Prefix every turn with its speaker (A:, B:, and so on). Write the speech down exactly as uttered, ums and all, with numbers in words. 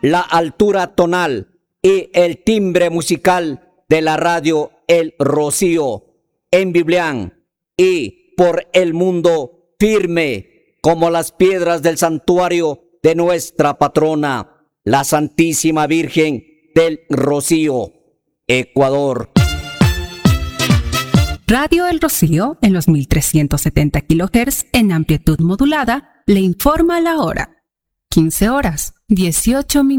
A: la altura tonal y el timbre musical de la radio El Rocío en Biblián y por el mundo firme como las piedras del santuario de nuestra patrona, la Santísima Virgen del Rocío, Ecuador.
B: Radio El Rocío, en los mil trescientos setenta kilohertz en amplitud modulada, le informa la hora. quince horas, dieciocho minutos.